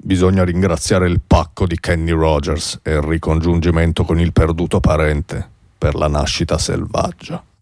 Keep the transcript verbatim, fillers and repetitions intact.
bisogna ringraziare il pacco di Kenny Rogers e il ricongiungimento con il perduto parente per la nascita selvaggia.